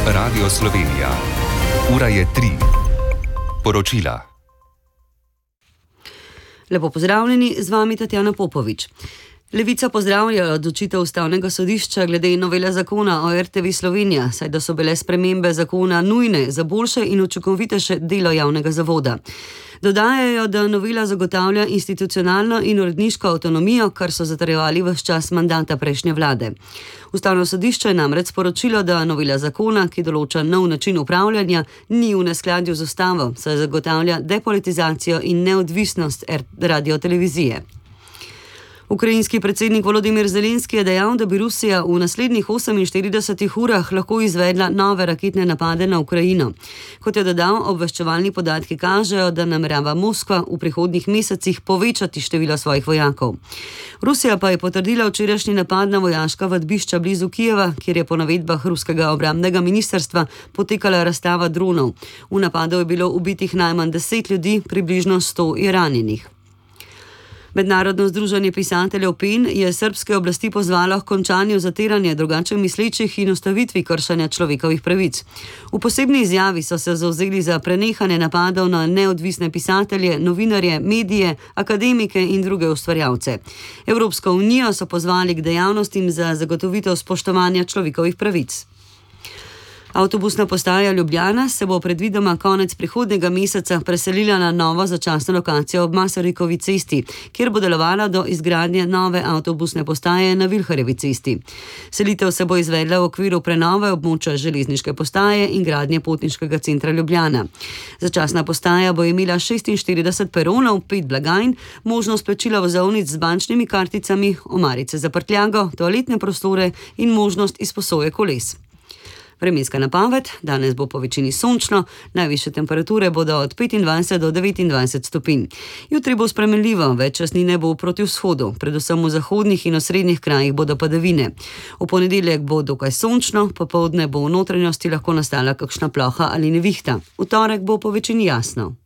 Radio Slovenija. Ura je 3. Poročila. Lepo pozdravljeni, z vami Tatjana Popovič. Levica pozdravlja odločitev Ustavnega sodišča glede novele zakona o RTV Slovenija, saj da so bile spremembe zakona nujne za boljše in učinkovitejše delo javnega zavoda. Dodajajo, da novela zagotavlja institucionalno in uredniško avtonomijo, kar so zatrjevali ves čas mandata prejšnje vlade. Ustavno sodišče je namreč sporočilo, da novela zakona, ki določa nov način upravljanja, ni v neskladju z ustavo, saj zagotavlja depolitizacijo in neodvisnost radiotelevizije. Ukrajinski predsednik Volodimir Zelenski je dejal, da bi Rusija v naslednjih 48 urah lahko izvedla nove raketne napade na Ukrajino. Kot je dodal, obveščevalni podatki kažejo, da namerava Moskva v prihodnjih mesecih povečati število svojih vojakov. Rusija pa je potrdila včerajšnji napad na vojaška vadbišča blizu Kijeva, kjer je po navedbah ruskega obrambnega ministrstva potekala razstava dronov. V napadu je bilo ubitih najmanj 10 ljudi, približno 100 je ranjenih. Mednarodno združenje pisateljev PEN je srbske oblasti pozvalo k končanju zatiranja drugače mislečih in ustavitvi kršenja človekovih pravic. V posebni izjavi so se zavzeli za prenehanje napadov na neodvisne pisatelje, novinarje, medije, akademike in druge ustvarjalce. Evropsko unijo so pozvali k dejavnostim za zagotovitev spoštovanja človekovih pravic. Avtobusna postaja Ljubljana se bo predvidoma konec prihodnjega meseca preselila na novo začasno lokacijo ob Masarikovi cesti, kjer bo delovala do izgradnje nove avtobusne postaje na Vilharjevi cesti. Selitev se bo izvedla v okviru prenove območja železniške postaje in gradnje potniškega centra Ljubljana. Začasna postaja bo imela 46 peronov, 5 blagajn, možnost plačila vozovnic z bančnimi karticami, omarice za prtljago, toaletne prostore in možnost izposoje koles. Vremenska napoved: danes bo po večini sončno, najvišje temperature bodo od 25 do 29 stopinj. Jutri bo spremenljivo, več časnine bo proti vzhodu, predvsem v zahodnih in osrednjih krajih bodo padavine. V ponedeljek bo dokaj sončno, popoldne bo v notranjosti lahko nastala kakšna ploha ali nevihta. V torek bo po večini jasno.